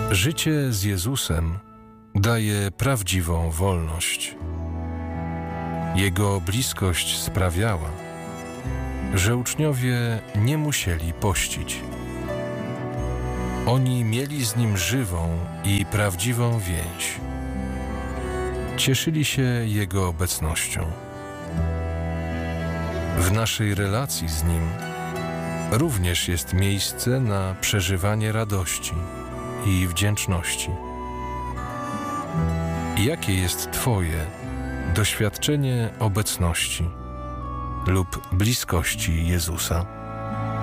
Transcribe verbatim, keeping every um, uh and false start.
Życie z Jezusem daje prawdziwą wolność. Jego bliskość sprawiała, że uczniowie nie musieli pościć. Oni mieli z Nim żywą i prawdziwą więź. Cieszyli się Jego obecnością. W naszej relacji z Nim również jest miejsce na przeżywanie radości i wdzięczności. Jakie jest Twoje doświadczenie obecności lub bliskości Jezusa?